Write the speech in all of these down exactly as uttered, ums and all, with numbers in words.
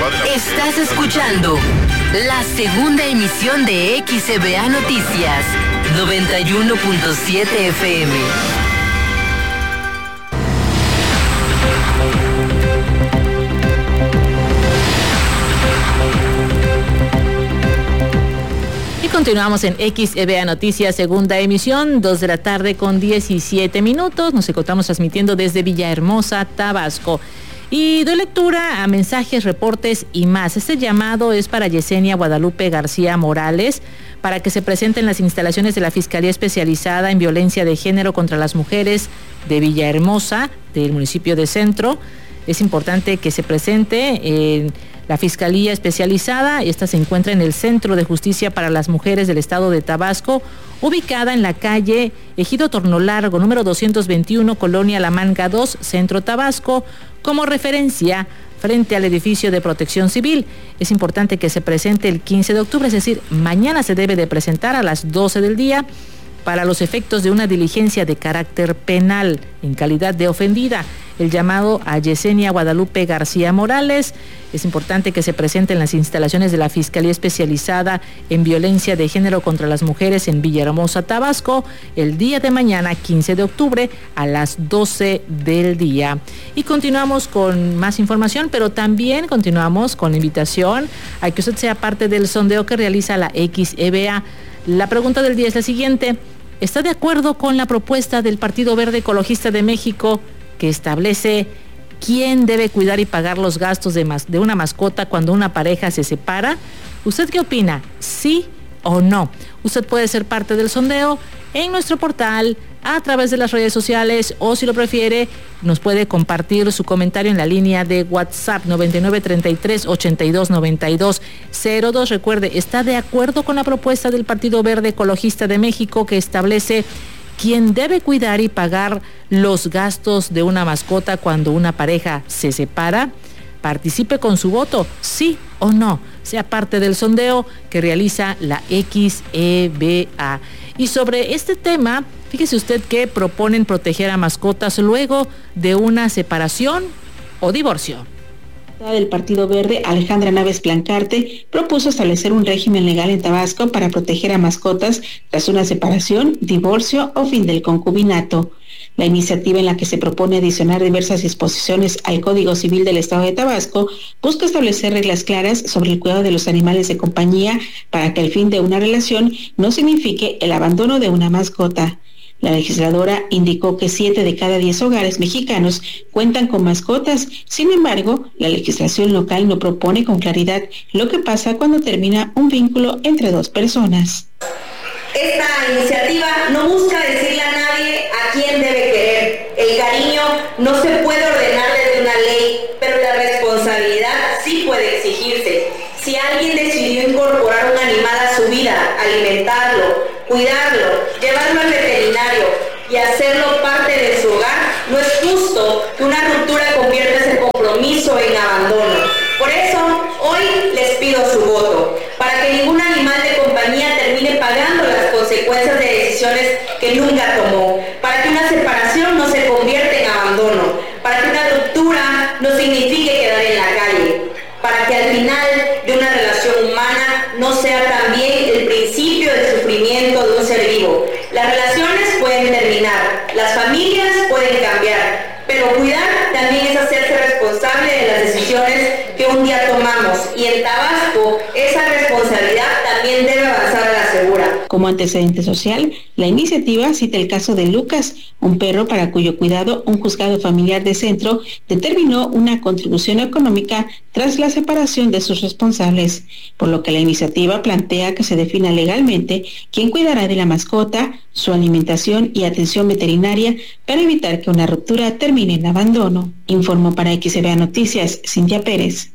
Estás escuchando la segunda emisión de X E B A Noticias, noventa y uno punto siete F M. Y continuamos en X E B A Noticias, segunda emisión, dos de la tarde con diecisiete minutos. Nos encontramos transmitiendo desde Villahermosa, Tabasco. Y doy lectura a mensajes, reportes y más. Este llamado es para Yesenia Guadalupe García Morales, para que se presente en las instalaciones de la Fiscalía Especializada en Violencia de Género contra las Mujeres de Villahermosa, del municipio de Centro. Es importante que se presente en la Fiscalía Especializada. Esta se encuentra en el Centro de Justicia para las Mujeres del Estado de Tabasco, ubicada en la calle Ejido Tornolargo, número doscientos veintiuno, Colonia La Manga dos, Centro Tabasco, como referencia frente al edificio de Protección Civil. Es importante que se presente el quince de octubre, es decir, mañana se debe de presentar a las doce del día para los efectos de una diligencia de carácter penal en calidad de ofendida. El llamado a Yesenia Guadalupe García Morales. Es importante que se presente en las instalaciones de la Fiscalía Especializada en Violencia de Género contra las Mujeres en Villahermosa, Tabasco, el día de mañana, quince de octubre, a las doce del día. Y continuamos con más información, pero también continuamos con la invitación a que usted sea parte del sondeo que realiza la X E B A. La pregunta del día es la siguiente: ¿está de acuerdo con la propuesta del Partido Verde Ecologista de México que establece quién debe cuidar y pagar los gastos de, mas- de una mascota cuando una pareja se separa? ¿Usted qué opina? ¿Sí o no? Usted puede ser parte del sondeo en nuestro portal, a través de las redes sociales, o si lo prefiere, nos puede compartir su comentario en la línea de WhatsApp noventa y nueve, treinta y tres, ochenta y dos, noventa y dos, cero dos. Recuerde, ¿está de acuerdo con la propuesta del Partido Verde Ecologista de México que establece quién debe cuidar y pagar los gastos de una mascota cuando una pareja se separa? Participe con su voto, sí o no. Sea parte del sondeo que realiza la X E B A. Y sobre este tema, fíjese usted que proponen proteger a mascotas luego de una separación o divorcio. Del Partido Verde, Alejandra Naves Blancarte, propuso establecer un régimen legal en Tabasco para proteger a mascotas tras una separación, divorcio o fin del concubinato. La iniciativa, en la que se propone adicionar diversas disposiciones al Código Civil del Estado de Tabasco, busca establecer reglas claras sobre el cuidado de los animales de compañía para que el fin de una relación no signifique el abandono de una mascota. La legisladora indicó que siete de cada diez hogares mexicanos cuentan con mascotas. Sin embargo, la legislación local no propone con claridad lo que pasa cuando termina un vínculo entre dos personas. Esta iniciativa no busca decirle a nadie a quién debe querer. El cariño no se puede ordenar desde una ley, pero la responsabilidad sí puede exigirse. Si alguien decidió incorporar un animal a su vida, alimentarlo, cuidarlo, llevarlo al veterinario y hacerlo parte de su hogar, no es justo que una ruptura convierta ese compromiso en abandono. Por eso, hoy les pido su voto, para que ningún animal de compañía termine pagando las consecuencias de decisiones que nunca tomó, para que una separación no se convierta en abandono, para que una ruptura no signifique quedar en la calle, para que al final de una relación humana no sea también el principio del sufrimiento de un ser vivo. Las relaciones pueden terminar, las familias pueden cambiar, pero cuidar también es hacerse responsable de las decisiones que un día tomamos, y en Tabasco esa responsabilidad también debe avanzar a la segura. Como antecedente social, la iniciativa cita el caso de Lucas, un perro para cuyo cuidado un juzgado familiar de Centro determinó una contribución económica tras la separación de sus responsables, por lo que la iniciativa plantea que se defina legalmente quién cuidará de la mascota, su alimentación y atención veterinaria para evitar que una ruptura termine en abandono. Informó para X E B A Noticias, Cintia Pérez.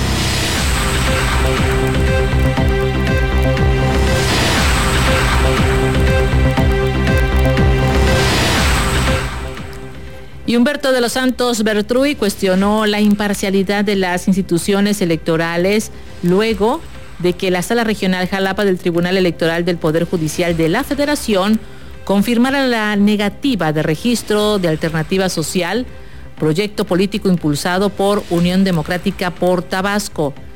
Y Humberto de los Santos Bertruy cuestionó la imparcialidad de las instituciones electorales luego de que la Sala Regional Jalapa del Tribunal Electoral del Poder Judicial de la Federación confirmara la negativa de registro de Alternativa Social, proyecto político impulsado por Unión Democrática por Tabasco.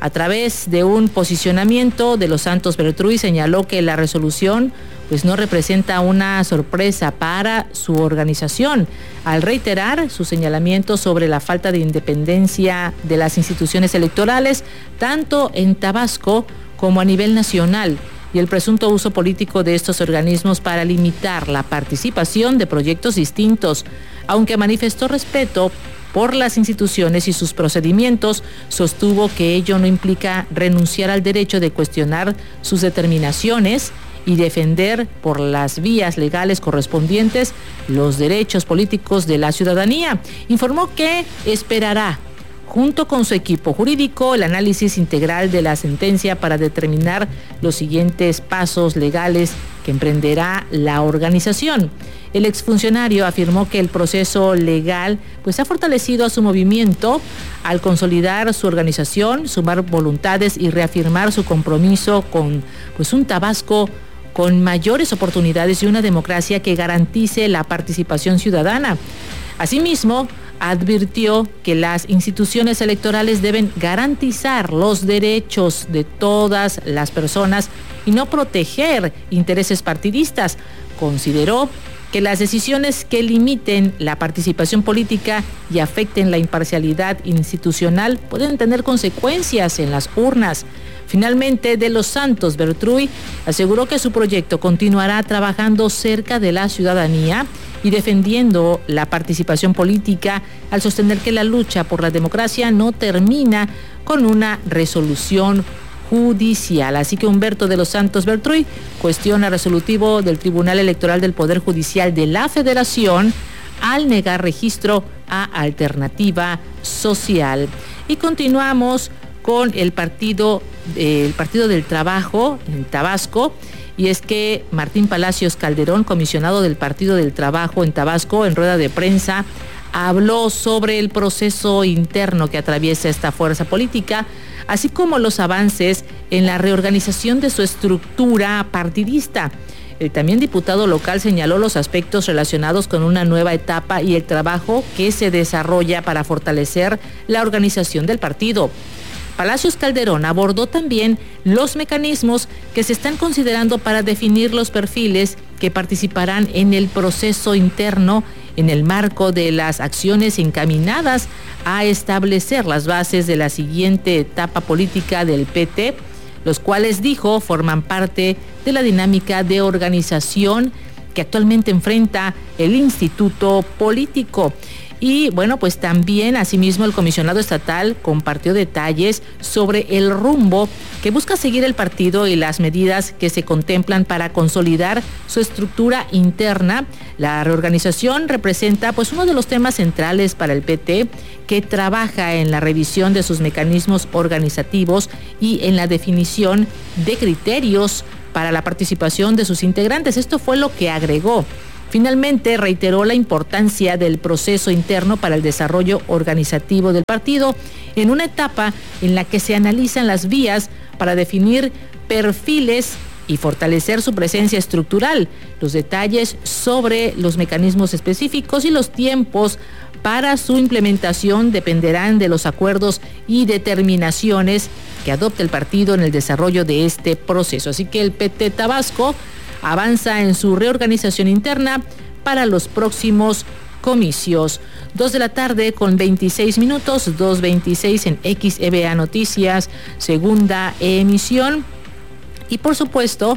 A través de un posicionamiento de los Santos Bertruy señaló que la resolución pues no representa una sorpresa para su organización, al reiterar su señalamiento sobre la falta de independencia de las instituciones electorales, tanto en Tabasco como a nivel nacional, y el presunto uso político de estos organismos para limitar la participación de proyectos distintos. Aunque manifestó respeto por las instituciones y sus procedimientos, sostuvo que ello no implica renunciar al derecho de cuestionar sus determinaciones y defender por las vías legales correspondientes los derechos políticos de la ciudadanía. Informó que esperará, junto con su equipo jurídico, el análisis integral de la sentencia para determinar los siguientes pasos legales que emprenderá la organización. El exfuncionario afirmó que el proceso legal pues ha fortalecido a su movimiento al consolidar su organización, sumar voluntades y reafirmar su compromiso con pues un Tabasco con mayores oportunidades y una democracia que garantice la participación ciudadana. Asimismo, advirtió que las instituciones electorales deben garantizar los derechos de todas las personas y no proteger intereses partidistas. Consideró que las decisiones que limiten la participación política y afecten la imparcialidad institucional pueden tener consecuencias en las urnas. Finalmente, De los Santos Bertruy aseguró que su proyecto continuará trabajando cerca de la ciudadanía y defendiendo la participación política, al sostener que la lucha por la democracia no termina con una resolución judicial. Así que Humberto de los Santos Bertruy cuestiona resolutivo del Tribunal Electoral del Poder Judicial de la Federación al negar registro a Alternativa Social. Y continuamos con el partido, eh, el Partido del Trabajo en Tabasco. Y es que Martín Palacios Calderón, comisionado del Partido del Trabajo en Tabasco, en rueda de prensa, habló sobre el proceso interno que atraviesa esta fuerza política, así como los avances en la reorganización de su estructura partidista. El también diputado local señaló los aspectos relacionados con una nueva etapa y el trabajo que se desarrolla para fortalecer la organización del partido. Palacios Calderón abordó también los mecanismos que se están considerando para definir los perfiles que participarán en el proceso interno en el marco de las acciones encaminadas a establecer las bases de la siguiente etapa política del P T, los cuales, dijo, forman parte de la dinámica de organización que actualmente enfrenta el Instituto Político. Y bueno, pues también asimismo el comisionado estatal compartió detalles sobre el rumbo que busca seguir el partido y las medidas que se contemplan para consolidar su estructura interna. La reorganización representa pues uno de los temas centrales para el P T, que trabaja en la revisión de sus mecanismos organizativos y en la definición de criterios para la participación de sus integrantes. Esto fue lo que agregó. Finalmente, reiteró la importancia del proceso interno para el desarrollo organizativo del partido en una etapa en la que se analizan las vías para definir perfiles y fortalecer su presencia estructural. Los detalles sobre los mecanismos específicos y los tiempos para su implementación dependerán de los acuerdos y determinaciones que adopte el partido en el desarrollo de este proceso. Así que el P T Tabasco avanza en su reorganización interna para los próximos comicios. Dos de la tarde con veintiséis minutos, dos veintiséis en X E B A Noticias, segunda emisión. Y por supuesto,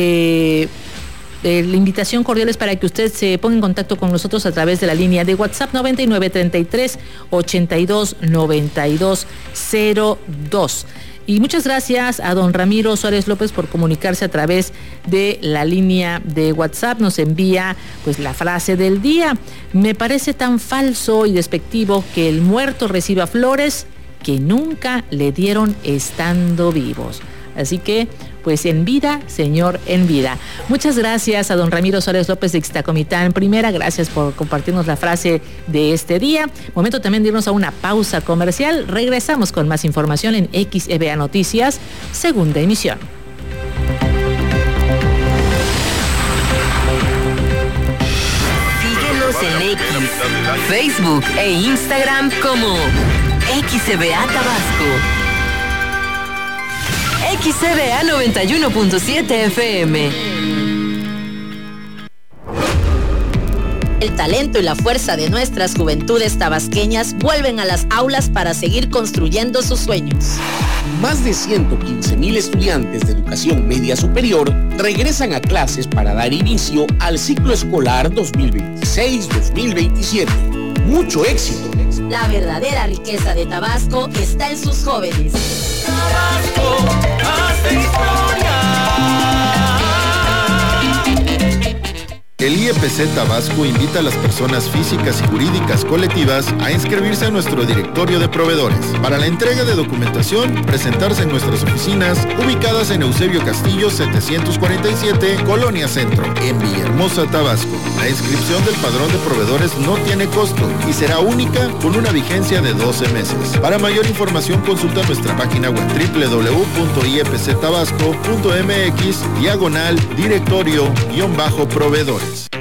eh, eh, la invitación cordial es para que usted se ponga en contacto con nosotros a través de la línea de WhatsApp noventa y nueve, treinta y tres, ochenta y dos, noventa y dos, cero dos. Y muchas gracias a don Ramiro Suárez López por comunicarse a través de la línea de WhatsApp. Nos envía pues la frase del día. Me parece tan falso y despectivo que el muerto reciba flores que nunca le dieron estando vivos. Así que, pues en vida, señor, en vida. Muchas gracias a don Ramiro Suárez López de Ixtacomitán Primera. Gracias por compartirnos la frase de este día. Momento también de irnos a una pausa comercial. Regresamos con más información en X E B A Noticias, segunda emisión. Síguenos en X, Facebook e Instagram como X E B A Tabasco. X C B A noventa y uno punto siete F M. El talento y la fuerza de nuestras juventudes tabasqueñas vuelven a las aulas para seguir construyendo sus sueños. Más de ciento quince mil estudiantes de educación media superior regresan a clases para dar inicio al ciclo escolar dos mil veintiséis dos mil veintisiete. Mucho éxito. La verdadera riqueza de Tabasco está en sus jóvenes. Tabasco hace historia. El I E P C Tabasco invita a las personas físicas y jurídicas colectivas a inscribirse a nuestro directorio de proveedores. Para la entrega de documentación, presentarse en nuestras oficinas, ubicadas en Eusebio Castillo setecientos cuarenta y siete, Colonia Centro, en Villahermosa, Tabasco. La inscripción del padrón de proveedores no tiene costo y será única con una vigencia de doce meses. Para mayor información, consulta nuestra página web doble u doble u doble u punto i e p c tabasco punto m x diagonal directorio guión bajo proveedores.